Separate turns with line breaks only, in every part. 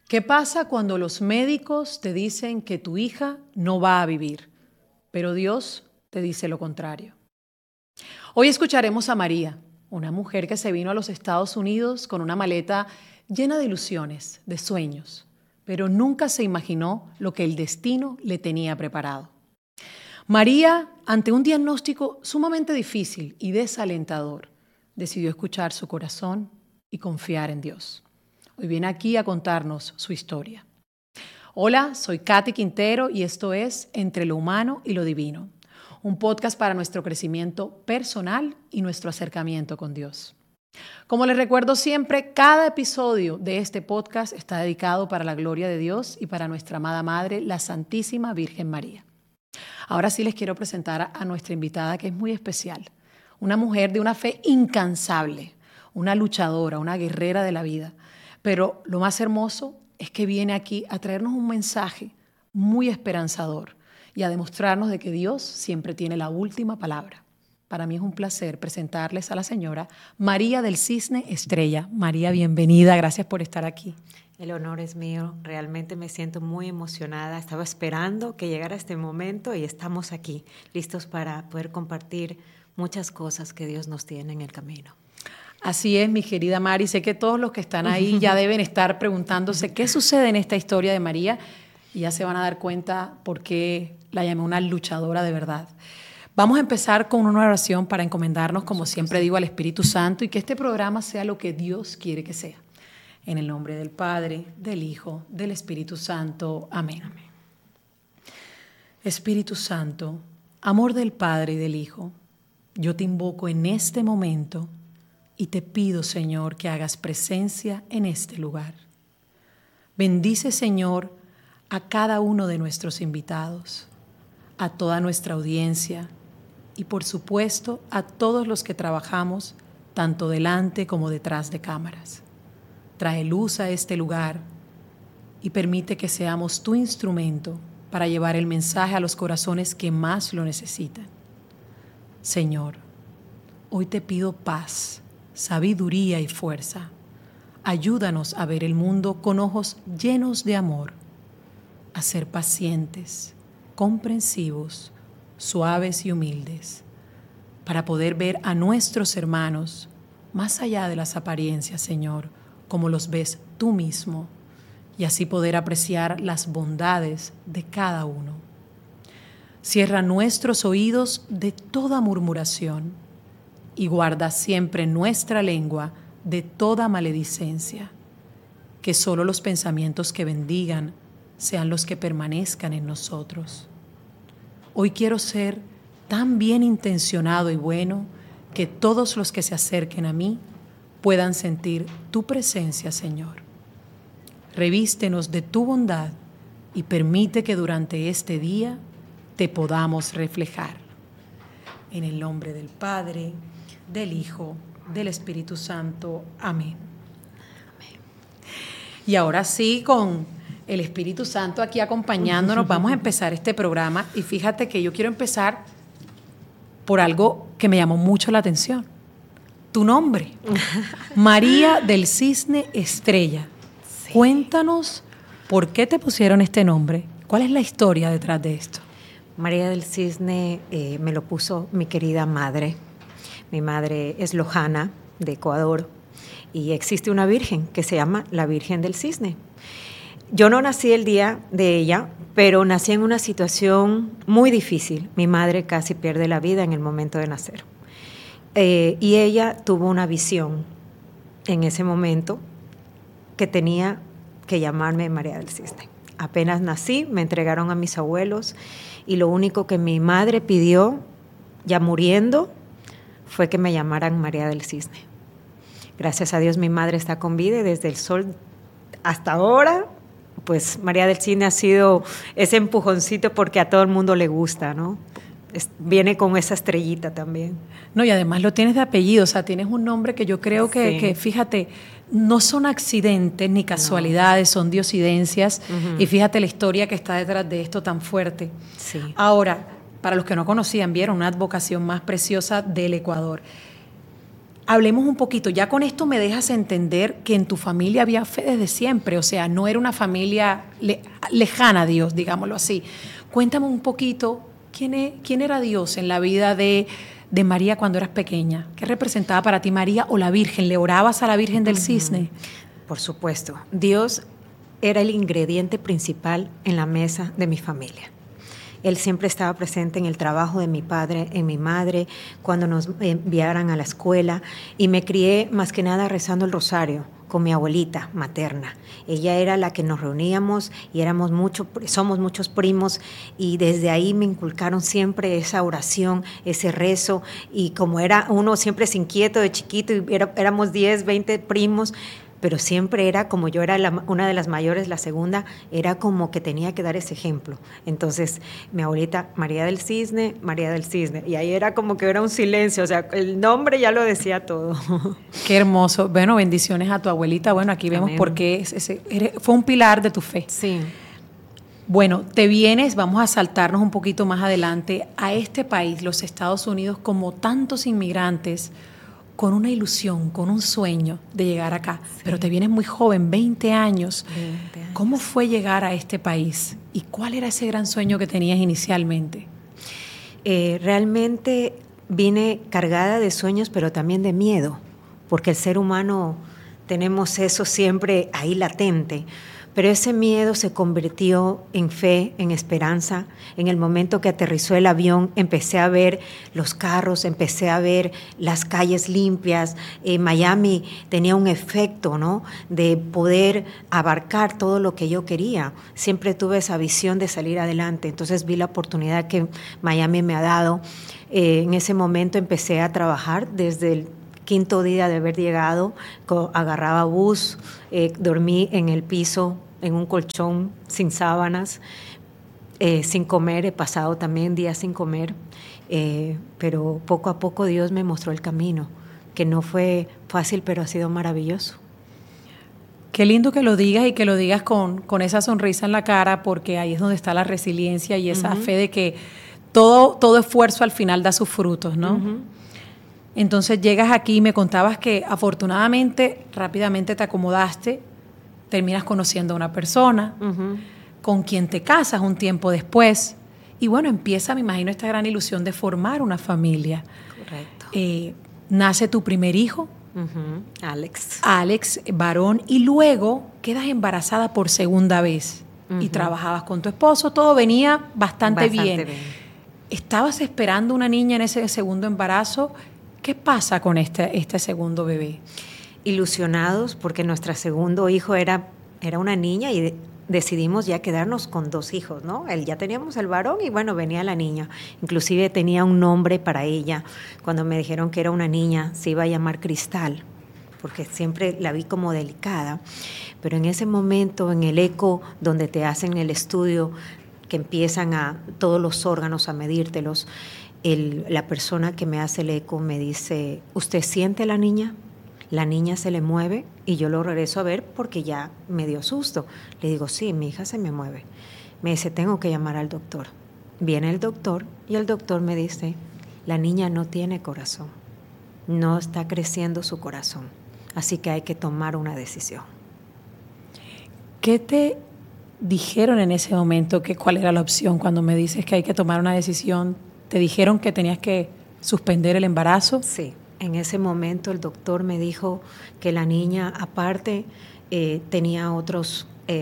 ¿Qué pasa cuando los médicos te dicen que tu hija no va a vivir, pero Dios te dice lo contrario? Hoy escucharemos a María, una mujer que se vino a los Estados Unidos con una maleta llena de ilusiones, de sueños, pero nunca se imaginó lo que el destino le tenía preparado. María, ante un diagnóstico sumamente difícil y desalentador, decidió escuchar su corazón y confiar en Dios. Hoy viene aquí a contarnos su historia. Hola, soy Katy Quintero y esto es Entre lo Humano y lo Divino, un podcast para nuestro crecimiento personal y nuestro acercamiento con Dios. Como les recuerdo siempre, cada episodio de este podcast está dedicado para la gloria de Dios y para nuestra amada Madre, la Santísima Virgen María. Ahora sí les quiero presentar a nuestra invitada, que es muy especial, una mujer de una fe incansable, una luchadora, una guerrera de la vida. Pero lo más hermoso es que viene aquí a traernos un mensaje muy esperanzador y a demostrarnos de que Dios siempre tiene la última palabra. Para mí es un placer presentarles a la señora María del Cisne Estrella. María, bienvenida, gracias por estar aquí.
El honor es mío, realmente me siento muy emocionada, estaba esperando que llegara este momento y estamos aquí, listos para poder compartir muchas cosas que Dios nos tiene en el camino.
Así es, mi querida Mari, sé que todos los que están ahí ya deben estar preguntándose qué sucede en esta historia de María y ya se van a dar cuenta por qué la llamé una luchadora de verdad. Vamos a empezar con una oración para encomendarnos, como siempre digo, al Espíritu Santo y que este programa sea lo que Dios quiere que sea. En el nombre del Padre, del Hijo, del Espíritu Santo. Amén. Amén. Espíritu Santo, amor del Padre y del Hijo, yo te invoco en este momento y te pido, Señor, que hagas presencia en este lugar. Bendice, Señor, a cada uno de nuestros invitados, a toda nuestra audiencia y, por supuesto, a todos los que trabajamos, tanto delante como detrás de cámaras. Trae luz a este lugar y permite que seamos tu instrumento para llevar el mensaje a los corazones que más lo necesitan. Señor, hoy te pido paz, sabiduría y fuerza. Ayúdanos a ver el mundo con ojos llenos de amor, a ser pacientes, comprensivos, suaves y humildes, para poder ver a nuestros hermanos más allá de las apariencias, Señor, como los ves tú mismo, y así poder apreciar las bondades de cada uno. Cierra nuestros oídos de toda murmuración y guarda siempre nuestra lengua de toda maledicencia. Que solo los pensamientos que bendigan sean los que permanezcan en nosotros. Hoy quiero ser tan bien intencionado y bueno que todos los que se acerquen a mí puedan sentir tu presencia, Señor. Revístenos de tu bondad y permite que durante este día te podamos reflejar. En el nombre del Padre, del Hijo, del Espíritu Santo. Amén. Amén. Y ahora sí, con el Espíritu Santo aquí acompañándonos, vamos a empezar este programa. Y fíjate que yo quiero empezar por algo que me llamó mucho la atención. Tu nombre, María del Cisne Estrella. Sí. Cuéntanos por qué te pusieron este nombre. ¿Cuál es la historia detrás de esto?
María del Cisne me lo puso mi querida madre. Mi madre es lojana, de Ecuador, y existe una virgen que se llama la Virgen del Cisne. Yo no nací el día de ella, pero nací en una situación muy difícil. Mi madre casi pierde la vida en el momento de nacer. Y ella tuvo una visión en ese momento que tenía que llamarme María del Cisne. Apenas nací, me entregaron a mis abuelos y lo único que mi madre pidió, ya muriendo, fue que me llamaran María del Cisne. Gracias a Dios mi madre está con vida y desde el sol hasta ahora, pues María del Cisne ha sido ese empujoncito porque a todo el mundo le gusta, ¿no? Viene con esa estrellita también.
No, y además lo tienes de apellido, o sea, tienes un nombre que yo creo que fíjate, no son accidentes ni casualidades, son diosidencias. Y fíjate la historia que está detrás de esto tan fuerte.
Sí.
Ahora, para los que no conocían, vieron una advocación más preciosa del Ecuador. hablemos un poquito. Ya con esto me dejas entender que en tu familia había fe desde siempre, o sea, no era una familia lejana a Dios, digámoslo así. Cuéntame un poquito, ¿quién era Dios en la vida de María cuando eras pequeña? ¿Qué representaba para ti María o la Virgen? ¿Le orabas a la Virgen del Cisne?
Por supuesto. Dios era el ingrediente principal en la mesa de mi familia. Él siempre estaba presente en el trabajo de mi padre, en mi madre, cuando nos enviaran a la escuela, y me crié más que nada rezando el rosario con mi abuelita materna. Ella era la que nos reuníamos y somos muchos primos, y desde ahí me inculcaron siempre esa oración, ese rezo, y como era uno siempre es inquieto de chiquito y éramos 10, 20 primos, pero siempre era como yo era una de las mayores, la segunda, era como que tenía que dar ese ejemplo. Entonces, mi abuelita, María del Cisne, y ahí era como que era un silencio, o sea, el nombre ya lo decía todo.
Qué hermoso. Bueno, bendiciones a tu abuelita. Bueno, aquí vemos por qué fue un pilar de tu fe.
Sí.
Bueno, te vienes, vamos a saltarnos un poquito más adelante a este país, los Estados Unidos, como tantos inmigrantes, con una ilusión, con un sueño de llegar acá. Sí. Pero te vienes muy joven, 20 años.
20 años.
¿Cómo fue llegar a este país? ¿Y cuál era ese gran sueño que tenías inicialmente?
Realmente vine cargada de sueños, pero también de miedo, porque el ser humano tenemos eso siempre ahí latente. Pero ese miedo se convirtió en fe, en esperanza. En el momento que aterrizó el avión, empecé a ver los carros, empecé a ver las calles limpias. Miami tenía un efecto, ¿no?, de poder abarcar todo lo que yo quería. Siempre tuve esa visión de salir adelante. Entonces vi la oportunidad que Miami me ha dado. En ese momento empecé a trabajar desde el quinto día de haber llegado. Agarraba bus, dormí en el piso, en un colchón, sin sábanas, sin comer. He pasado también días sin comer, pero poco a poco Dios me mostró el camino, que no fue fácil, pero ha sido maravilloso.
Qué lindo que lo digas, y que lo digas con esa sonrisa en la cara, porque ahí es donde está la resiliencia y esa fe de que todo esfuerzo al final da sus frutos, ¿no? Entonces llegas aquí y me contabas que afortunadamente rápidamente te acomodaste, terminas conociendo a una persona con quien te casas un tiempo después, y bueno, empieza, me imagino, esta gran ilusión de formar una familia.
Correcto.
Nace tu primer hijo, Alex, varón, y luego quedas embarazada por segunda vez y trabajabas con tu esposo, todo venía bastante bien. ¿Estabas esperando una niña en ese segundo embarazo? ¿Qué pasa con este segundo bebé?
Ilusionados, porque nuestro segundo hijo era una niña, y decidimos ya quedarnos con 2 hijos, ¿no? Ya teníamos el varón y bueno, venía la niña. Inclusive tenía un nombre para ella. Cuando me dijeron que era una niña, se iba a llamar Cristal, porque siempre la vi como delicada. Pero en ese momento, en el eco, donde te hacen el estudio, que empiezan a todos los órganos a medírtelos, la persona que me hace el eco me dice: ¿usted siente a la niña? La niña se le mueve, y yo lo regreso a ver porque ya me dio susto. Le digo: sí, mi hija se me mueve. Me dice: tengo que llamar al doctor. Viene el doctor y el doctor me dice: la niña no tiene corazón, no está creciendo su corazón, así que hay que tomar una decisión.
¿Qué te dijeron en ese momento? ¿Cuál era la opción cuando me dices que hay que tomar una decisión? ¿Te dijeron que tenías que suspender el embarazo?
Sí. En ese momento el doctor me dijo que la niña, aparte, tenía otros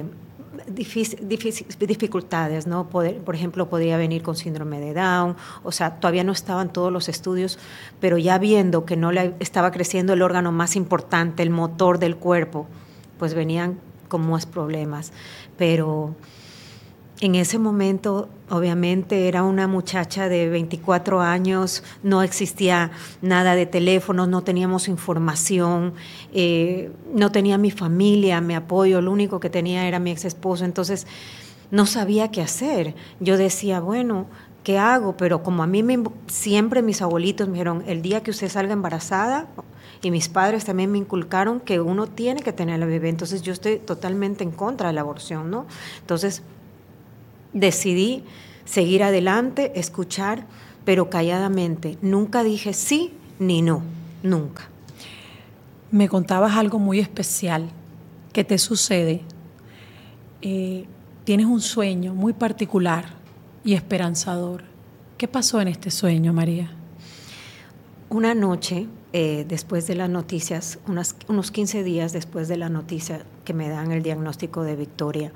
dificultades, ¿no? Por ejemplo, podría venir con síndrome de Down. O sea, todavía no estaban todos los estudios, pero ya viendo que no le estaba creciendo el órgano más importante, el motor del cuerpo, pues venían con más problemas. Pero en ese momento, obviamente, era una muchacha de 24 años, no existía nada de teléfonos, no teníamos información, no tenía mi familia, mi apoyo, lo único que tenía era mi ex esposo. Entonces no sabía qué hacer. Yo decía, bueno, ¿qué hago? Pero como a mí siempre mis abuelitos me dijeron: el día que usted salga embarazada, y mis padres también me inculcaron que uno tiene que tener al bebé. Entonces yo estoy totalmente en contra de la aborción, ¿no? Entonces decidí seguir adelante, escuchar, pero calladamente. Nunca dije sí ni no, nunca.
Me contabas algo muy especial que te sucede. Tienes un sueño muy particular y esperanzador. ¿Qué pasó en este sueño, María?
Una noche, después de las noticias, unos 15 días después de la noticia que me dan el diagnóstico de Victoria,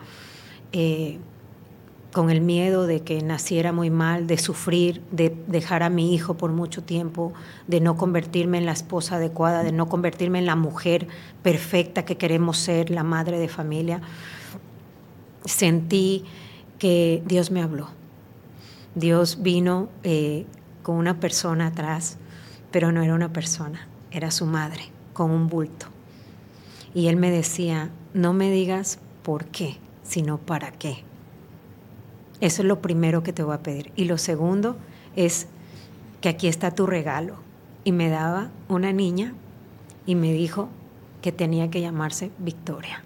con el miedo de que naciera muy mal, de sufrir, de dejar a mi hijo por mucho tiempo, de no convertirme en la esposa adecuada, de no convertirme en la mujer perfecta que queremos ser, la madre de familia, sentí que Dios me habló. Dios vino con una persona atrás, pero no era una persona, era su madre, con un bulto. Y él me decía, no me digas por qué, sino para qué. Eso es lo primero que te voy a pedir. Y lo segundo es que aquí está tu regalo. Y me daba una niña y me dijo que tenía que llamarse Victoria.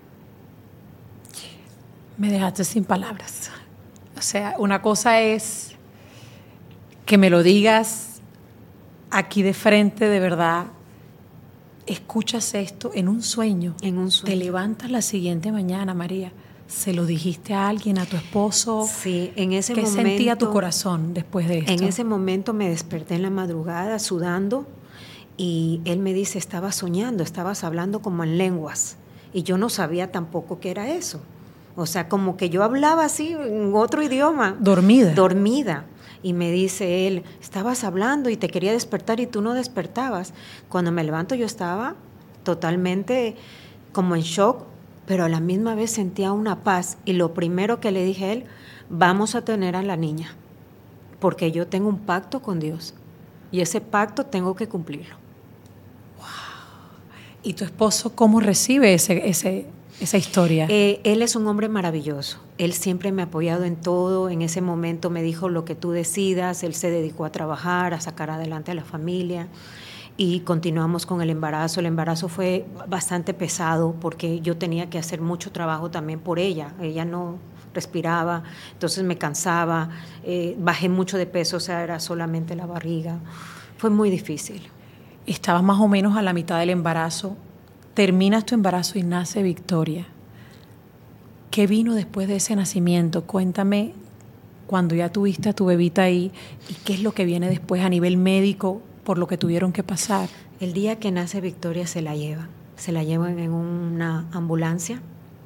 Me dejaste sin palabras. O sea, una cosa es que me lo digas aquí de frente, de verdad. Escuchas esto en un sueño.
En un sueño.
Te levantas la siguiente mañana, María. ¿Se lo dijiste a alguien, a tu esposo?
Sí, en ese
momento. ¿Qué sentía tu corazón después de esto?
En ese momento me desperté en la madrugada sudando y él me dice, estabas soñando, estabas hablando como en lenguas. Y yo no sabía tampoco qué era eso. O sea, como que yo hablaba así en otro idioma.
Dormida.
Dormida. Y me dice él, estabas hablando y te quería despertar y tú no despertabas. Cuando me levanto yo estaba totalmente como en shock, pero a la misma vez sentía una paz. Y lo primero que le dije a él, vamos a tener a la niña, porque yo tengo un pacto con Dios y ese pacto tengo que cumplirlo.
Wow. ¿Y tu esposo cómo recibe esa historia?
Él es un hombre maravilloso. Él siempre me ha apoyado en todo. En ese momento me dijo lo que tú decidas. Él se dedicó a trabajar, a sacar adelante a la familia y continuamos con el embarazo. El embarazo fue bastante pesado porque yo tenía que hacer mucho trabajo también por ella. Ella no respiraba, entonces me cansaba, bajé mucho de peso, o sea, era solamente la barriga. Fue muy difícil.
Estabas más o menos a la mitad del embarazo. Terminas tu embarazo y nace Victoria. ¿Qué vino después de ese nacimiento? Cuéntame, cuando ya tuviste a tu bebita ahí, ¿y qué es lo que viene después a nivel médico por lo que tuvieron que pasar?
El día que nace Victoria se la llevan en una ambulancia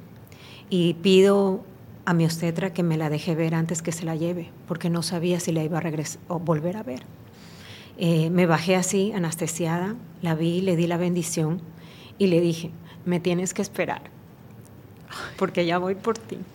y pido a mi obstetra que me la deje ver antes que se la lleve, porque no sabía si la iba a regresar o volver a ver. Me bajé así, anestesiada, la vi, le di la bendición y le dije, me tienes que esperar, porque ya voy por ti.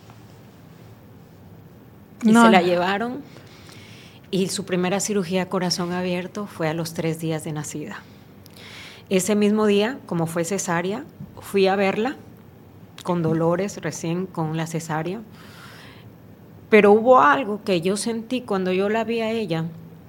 Y se la llevaron y su primera cirugía a corazón abierto fue a los 3 días de nacida. Ese mismo día, como fue cesárea, fui a verla con dolores recién con la cesárea, pero hubo algo que yo sentí cuando yo la vi a ella,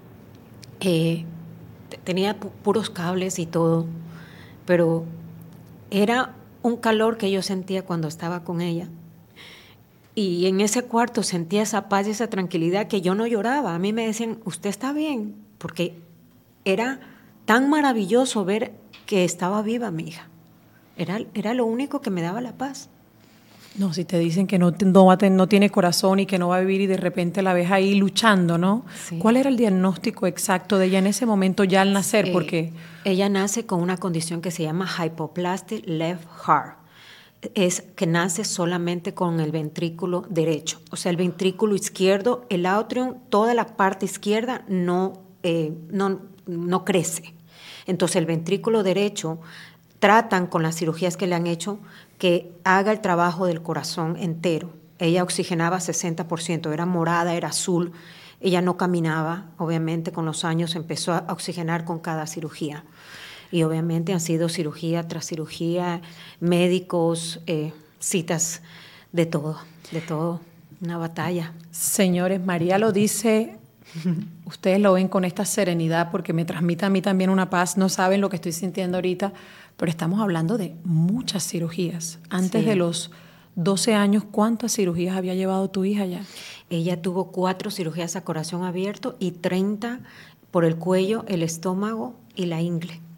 tenía puros cables y todo, pero era un calor que yo sentía cuando estaba con ella. Y en ese cuarto sentía esa paz y esa tranquilidad que yo no lloraba. A mí me decían, usted está bien, porque era tan maravilloso ver que estaba viva mi hija. Era lo único que me daba la paz.
No, si te dicen que no tiene corazón y que no va a vivir y de repente la ves ahí luchando, ¿no?
Sí.
¿Cuál era el diagnóstico exacto de ella en ese momento ya al nacer? Porque
ella nace con una condición que se llama hypoplastic left heart. Es que nace solamente con el ventrículo derecho. O sea, el ventrículo izquierdo, el atrium, toda la parte izquierda no crece. Entonces, el ventrículo derecho tratan con las cirugías que le han hecho que haga el trabajo del corazón entero. Ella oxigenaba 60%, era morada, era azul. Ella no caminaba, obviamente con los años empezó a oxigenar con cada cirugía. Y obviamente han sido cirugía tras cirugía, médicos, citas, de todo, una batalla.
Señores, María lo dice, ustedes lo ven con esta serenidad porque me transmite a mí también una paz, no saben lo que estoy sintiendo ahorita, pero estamos hablando de muchas cirugías. Antes de los 12 años, ¿cuántas cirugías había llevado tu hija ya?
Ella tuvo 4 cirugías a corazón abierto y 30 por el cuello, el estómago y la ingle.